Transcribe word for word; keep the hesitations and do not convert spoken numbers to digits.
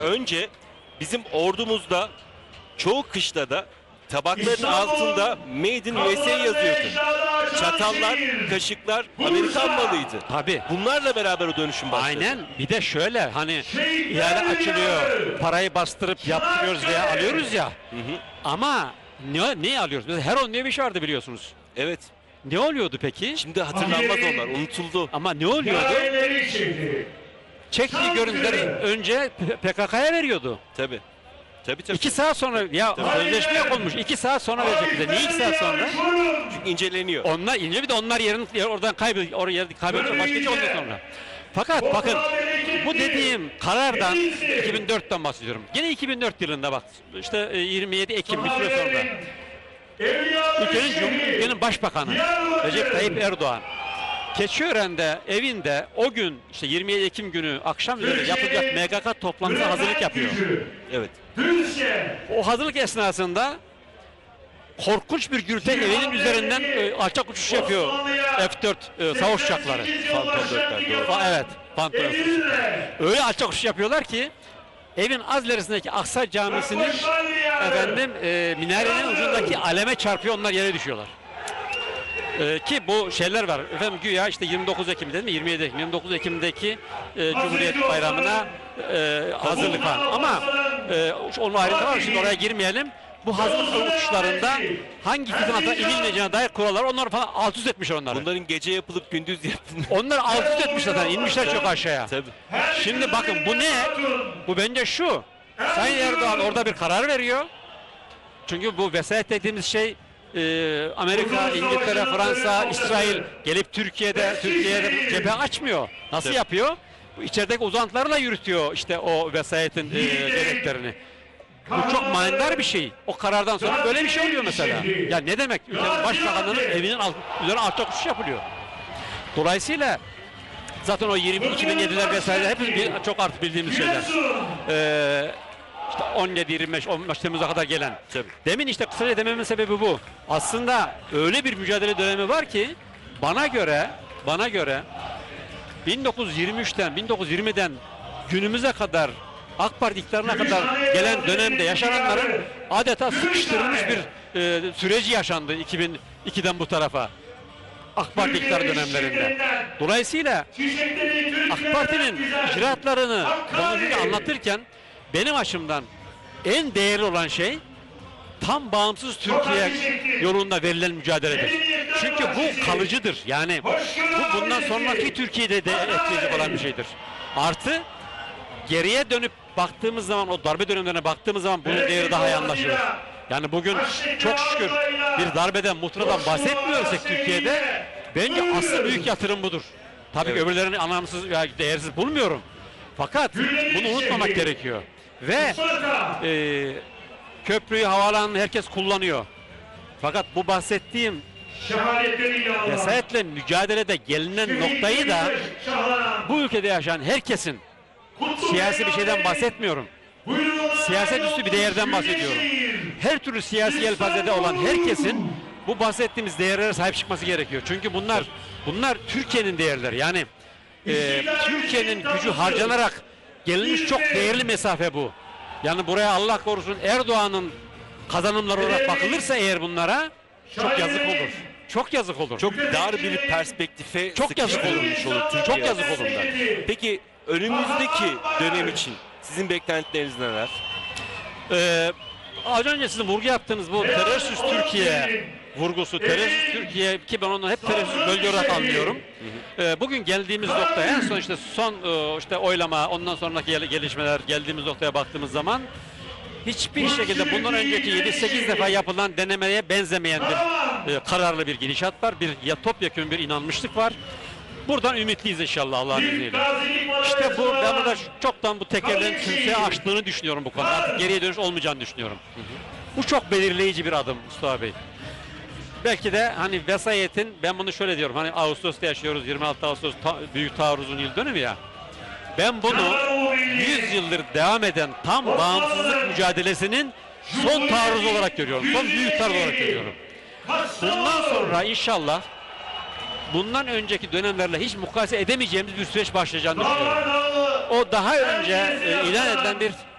Önce bizim ordumuzda çoğu kışlada tabakların altında Made in U S A yazıyordu. Çatallar, kaşıklar Amerikan malıydı. Tabii. Bunlarla beraber o dönüşüm başladı. Aynen. Bir de şöyle hani ihale açılıyor, parayı bastırıp yaptırıyoruz veya alıyoruz ya. Hı hı. Ama ne, ne alıyoruz? Mesela Heron diye bir şey vardı biliyorsunuz. Evet. Ne oluyordu peki? Şimdi hatırlanmaz onlar. Unutuldu. Ama ne oluyordu? Çektiği görüntüleri önce P K K'ya veriyordu. Tabii. Tabii tabii. İki saat sonra ya sözleşme yapılmış. İki saat sonra verecek bize. Niye iki saat sonra? Çünkü inceleniyor. Onlar ince bir de onlar yerini oradan kaybediyor. Oraya kaybediyor. Başka bir şey ondan sonra. Fakat bakın bu dediğim karardan iki bin dörtten bahsediyorum. Yine iki bin dört yılında bak işte yirmi yedi Ekim bir süre sonra ülkenin, Cumhur- ülkenin başbakanı Recep Tayyip Erdoğan Keçiören'de evinde o gün işte yirmi yedi Ekim günü akşam üzeri yapılacak M G K toplantısına hazırlık yapıyor. Evet. O hazırlık esnasında korkunç bir gürültü evinin üzerinden e, alçak uçuş yapıyor F dört e, savaş uçakları. Phantom dörtler doğru. Fa- evet. Phantom. Öyle alçak uçuş yapıyorlar ki evin az ilerisindeki Aksa Camisi'nin efendim e, minarenin ucundaki aleme çarpıyor, onlar yere düşüyorlar. E, ki bu şeyler var. Efendim güya işte yirmi dokuz Ekim dedim mi? yirmi yedi Ekim. yirmi dokuz Ekim'deki e, Cumhuriyet Bayramı'na e, hazırlık var. Ama e, onun ayrıntı var. Şimdi oraya girmeyelim. Bu hazırlık uçuşlarında hangi füzenin altına inilmeyeceğine dair kurallar, onlar falan alt üst etmişler onları. Bunların gece yapılıp gündüz yapılmış. Onlar alt üst etmiş zaten. İnmişler çok aşağıya. Tabii. Şimdi bakın bu ne? Bu bence şu. Sayın Erdoğan orada bir karar veriyor. Çünkü bu vesayet dediğimiz şey e, Amerika, İngiltere, Fransa, İsrail gelip Türkiye'de Türkiye'de cephe açmıyor. Nasıl Tabii. yapıyor? Bu içerideki uzantılarla yürütüyor işte o vesayetin e, gereklerini. Bu çok manidar bir şey. O karardan sonra böyle bir şey oluyor mesela. Ya ne demek? Ülkenin başbakanının evinin alt, üzerine alçak uçuş yapılıyor. Dolayısıyla zaten o yirmi iki bin yediler vesaire hepimiz bir, çok artık bildiğimiz şeyler. Ee, işte on yedi yirmi beş on beş Temmuz'a kadar gelen. Tabii. Demin işte kısaca dememin sebebi bu. Aslında öyle bir mücadele dönemi var ki bana göre bana göre bin dokuz yüz yirmi üçten bin dokuz yüz yirmiden günümüze kadar AK Parti iktidarına kadar gelen dönemde yaşananların adeta sıkıştırılmış bir e, süreci yaşandı iki bin ikiden bu tarafa. AK Parti iktidar dönemlerinde. Dolayısıyla AK Parti'nin icraatlarını anlatırken benim açımdan en değerli olan şey tam bağımsız Türkiye yolunda verilen mücadeledir. Çünkü bu kalıcıdır. Yani bu bundan sonraki Türkiye'de de etkileyecek olan bir şeydir. Artı geriye dönüp baktığımız zaman, o darbe dönemlerine baktığımız zaman bunun değeri daha iyi anlaşılır. Yani bugün çok şükür bir darbeden, muhtıradan bahsetmiyorsak Türkiye'de, bence asıl büyük yatırım budur. Tabii Evet. öbürlerini anlamsız veya değersiz bulmuyorum. Fakat bunu unutmamak gerekiyor. Ve e, köprüyü, havaalanını herkes kullanıyor. Fakat bu bahsettiğim vesayetle mücadelede gelinen noktayı da bu ülkede yaşayan herkesin, siyasi bir şeyden bahsetmiyorum, siyaset üstü bir değerden bahsediyorum. Her türlü siyasi yelpazede olan herkesin bu bahsettiğimiz değerlere sahip çıkması gerekiyor. Çünkü bunlar bunlar Türkiye'nin değerleri. Yani e, Türkiye'nin gücü harcanarak gelinmiş çok değerli mesafe bu. Yani buraya Allah korusun Erdoğan'ın kazanımları olarak bakılırsa eğer bunlara çok yazık olur. Çok yazık olur. Çok dar bir perspektife Çok yazık olur. sıkıştırılmış olur Türkiye Çok yazık olur. açısından. Peki önümüzdeki dönem için sizin beklentileriniz neler? Ee, az önce sizin vurgu yaptığınız bu terörsüz Türkiye vurgusu, terörsüz Türkiye, ki ben onu hep terörsüz bölge olarak anlıyorum. Ee, bugün geldiğimiz nokta, en son işte son e, işte oylama, ondan sonraki gel- gelişmeler, geldiğimiz noktaya baktığımız zaman hiçbir şekilde bundan önceki yedi sekiz defa yapılan denemeye benzemeyen bir e, kararlı bir gidişat var. Bir ya topyekun bir inanmışlık var. Buradan ümitliyiz inşallah Allah'ın izniyle. İşte bu, ben burada çoktan bu tekerlerin tümseye açtığını düşünüyorum bu konuda. Artık geriye dönüş olmayacağını düşünüyorum. Bu çok belirleyici bir adım Mustafa Bey. Belki de hani vesayetin, ben bunu şöyle diyorum, hani Ağustos'ta yaşıyoruz, yirmi altı Ağustos ta, Büyük Taarruz'un yıl dönümü ya. Ben bunu yüz yıldır devam eden tam bağımsızlık mücadelesinin son taarruz olarak görüyorum. Son büyük taarruz olarak görüyorum. Bundan sonra inşallah bundan önceki dönemlerle hiç mukayese edemeyeceğimiz bir süreç başlayacağını düşünüyorum. O daha önce e, ilan edilen bir